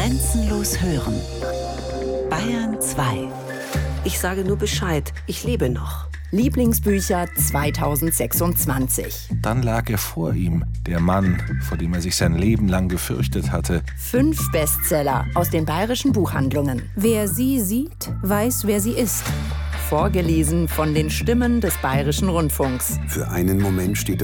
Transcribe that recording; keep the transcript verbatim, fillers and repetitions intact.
Grenzenlos hören. Bayern zwei. Ich sage nur Bescheid, ich lebe noch. Lieblingsbücher zweitausendsechsundzwanzig. Dann lag er vor ihm, der Mann, vor dem er sich sein Leben lang gefürchtet hatte. Fünf Bestseller aus den bayerischen Buchhandlungen. Wer sie sieht, weiß, wer sie ist. Vorgelesen von den Stimmen des Bayerischen Rundfunks. Für einen Moment steht